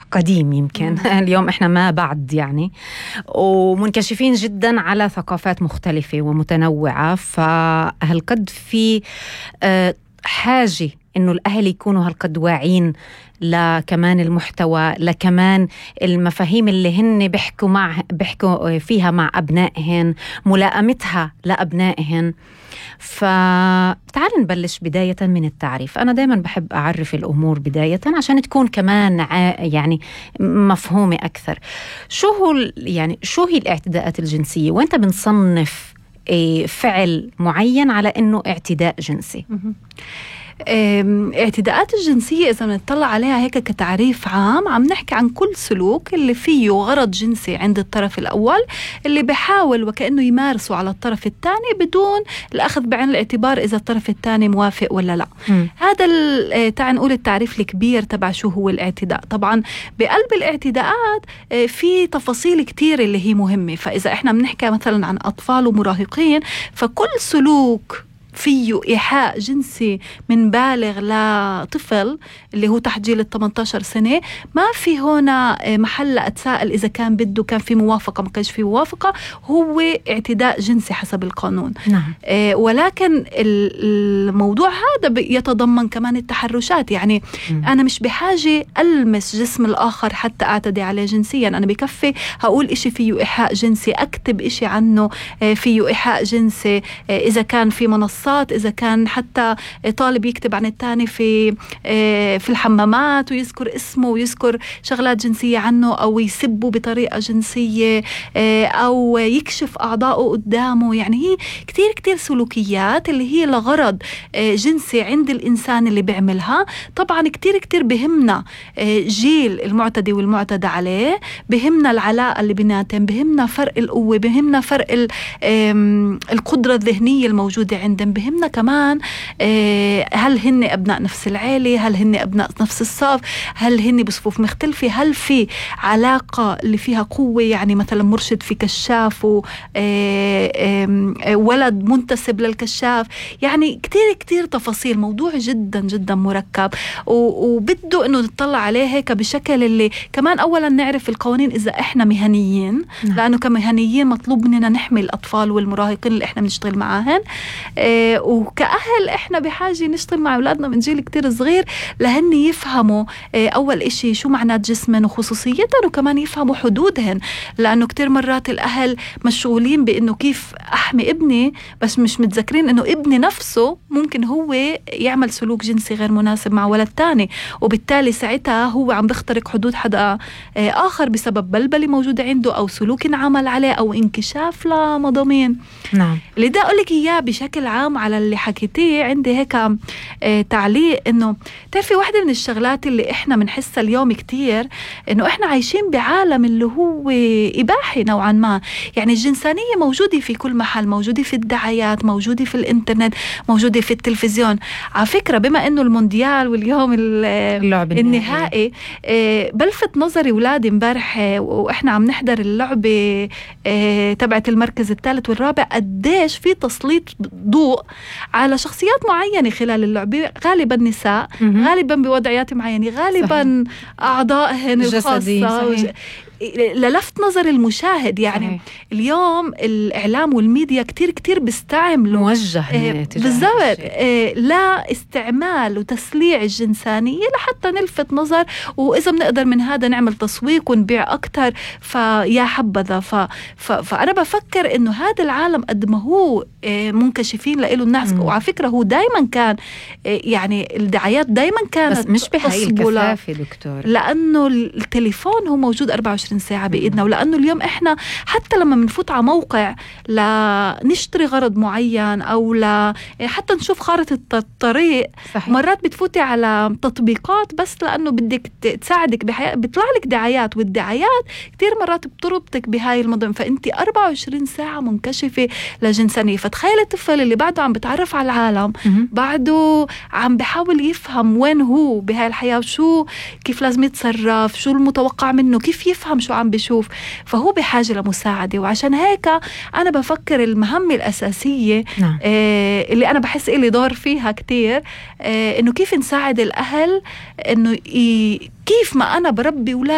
قديم يمكن. اليوم إحنا ما بعد يعني، ومنكشفين جدا على ثقافات مختلفة ومتنوعة. فهالقد في حاجة إنه الأهل يكونوا هالقد واعين لكمان المحتوى، لكمان المفاهيم اللي هن بيحكوا فيها مع أبنائهن، ملائمتها لأبنائهن. فتعال نبلش بداية من التعريف. أنا دايما بحب أعرف الأمور بداية عشان تكون كمان يعني مفهومة أكثر. شو هي الاعتداءات الجنسية، وأنت بنصنف فعل معين على أنه اعتداء جنسي؟ اعتداءات الجنسية إذا نطلع عليها هيك كتعريف عام، عم نحكي عن كل سلوك اللي فيه غرض جنسي عند الطرف الأول، اللي بيحاول وكأنه يمارسه على الطرف الثاني بدون الأخذ بعين الاعتبار إذا الطرف الثاني موافق ولا لا. هذا تعال نقول التعريف الكبير تبع شو هو الاعتداء. طبعا بقلب الاعتداءات في تفاصيل كتير اللي هي مهمة. فإذا إحنا بنحكي مثلا عن أطفال ومراهقين، فكل سلوك فيه إيحاء جنسي من بالغ لطفل اللي هو تحت جيل 18 سنة، ما في هنا محل أتساءل إذا كان بده كان في موافقة ما كانش في موافقة، هو اعتداء جنسي حسب القانون. نعم. ولكن الموضوع هذا يتضمن كمان التحرشات. يعني أنا مش بحاجة ألمس جسم الآخر حتى أعتدي عليه جنسيا. أنا بكفي هقول إشي فيه إيحاء جنسي، أكتب إشي عنه فيه إيحاء جنسي، إذا كان في منصات، إذا كان حتى طالب يكتب عن التاني في الحمامات ويذكر اسمه ويذكر شغلات جنسية عنه، أو يسبه بطريقة جنسية، أو يكشف أعضائه قدامه. يعني هي كتير كتير سلوكيات اللي هي لغرض جنسي عند الإنسان اللي بيعملها. طبعا كتير كتير بهمنا جيل المعتدي والمعتدى عليه، بهمنا العلاقة اللي بيناتهم، بهمنا فرق القوة، بهمنا فرق القدرة الذهنية الموجودة عندهم، بهمنا كمان هل هن أبناء نفس العيلة، هل هن أبناء نفس الصف، هل هن بصفوف مختلفة، هل في علاقة اللي فيها قوة، يعني مثلا مرشد في كشاف ولد منتسب للكشاف. يعني كتير كتير تفاصيل، موضوع جدا جدا مركب، وبده إنه نطلع عليه هيك بشكل اللي كمان أولا نعرف القوانين إذا إحنا مهنيين، لأنه كمهنيين مطلوب مننا نحمي الأطفال والمراهقين اللي إحنا بنشتغل معاهن. وكأهل إحنا بحاجة نشتغل مع أولادنا من جيل كتير صغير لهن يفهموا أول إشي شو معنات جسمن وخصوصيتهم، وكمان يفهموا حدودهن. لأنه كتير مرات الأهل مشغولين بأنه كيف أحمي ابني، بس مش متذكرين أنه ابني نفسه ممكن هو يعمل سلوك جنسي غير مناسب مع ولد تاني، وبالتالي ساعتها هو عم بيخترق حدود حدا آخر بسبب بلبلة موجودة عنده، أو سلوك انعمل عليه، أو انكشاف لمضامين. نعم. اللي دا أقولك إياه بشكل عام على اللي حكيتيه، عندي هيك تعليق إنه تعرفي واحدة من الشغلات اللي إحنا بنحسها اليوم كتير، إنه إحنا عايشين بعالم اللي هو إباحي نوعا ما. يعني الجنسانية موجودة في كل محل، موجودة في الدعايات، موجودة في الإنترنت، موجودة في التلفزيون. على فكرة بما إنه المونديال واليوم النهائي، بلفت نظري ولادي امبارح وإحنا عم نحضر اللعبة تبعت المركز الثالث والرابع، قديش في تسليط ضوء على شخصيات معينة خلال اللعبة، غالبا نساء، غالبا بوضعيات معينة، غالبا أعضائهن الخاصة، للفت نظر المشاهد. يعني صحيح. اليوم الإعلام والميديا كتير كتير بيستعملوا موجه بالضبط لا استعمال وتسليع الجنسانية لحتى نلفت نظر، وإذا بنقدر من هذا نعمل تسويق ونبيع أكتر فيا حبذا. فأنا بفكر إنه هذا العالم قد ما هو منكشفين لإله الناس، وعلى فكرة هو دايما كان يعني الدعايات دايما كانت بس مش بهاي الكثافة دكتور، لأنه التليفون هو موجود 24 ساعة بإيدنا. ولأنه اليوم إحنا حتى لما بنفوت على موقع لنشتري غرض معين، أو حتى نشوف خارطة الطريق، صحيح. مرات بتفوتي على تطبيقات بس لأنه بدك تساعدك بيطلع لك دعايات، والدعايات كتير مرات بتربطك بهاي المنظمة، فأنت 24 ساعة منكشفة لجنسانية. فتخيل الطفل اللي بعده عم بتعرف على العالم، بعده عم بحاول يفهم وين هو بهاي الحياة، وشو كيف لازم يتصرف، شو المتوقع منه، كيف يفهم شو عم بيشوف، فهو بحاجة لمساعدة. وعشان هيك أنا بفكر المهمة الأساسية اللي أنا بحس إلي دور فيها كتير، إنه كيف نساعد الأهل إنه كيف ما أنا بربي